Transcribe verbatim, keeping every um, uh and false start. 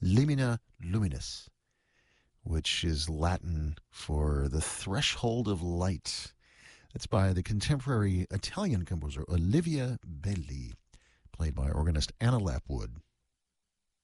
Limina Luminis, which is Latin for the threshold of light. That's by the contemporary Italian composer Olivia Belli, played by organist Anna Lapwood.